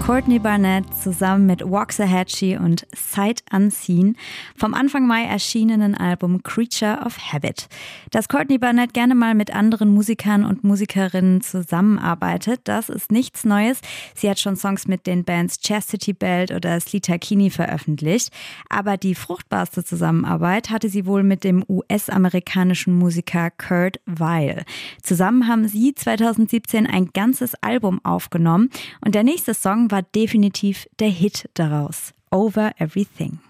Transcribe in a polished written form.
Courtney Barnett zusammen mit Waxahachie und Sight Unseen vom Anfang Mai erschienenen Album Creature of Habit. Dass Courtney Barnett gerne mal mit anderen Musikern und Musikerinnen zusammenarbeitet, das ist nichts Neues. Sie hat schon Songs mit den Bands Chastity Belt oder Sleater-Kinney veröffentlicht. Aber die fruchtbarste Zusammenarbeit hatte sie wohl mit dem US-amerikanischen Musiker Kurt Vile. Zusammen haben sie 2017 ein ganzes Album aufgenommen und der nächste Song war definitiv der Hit daraus, Over Everything.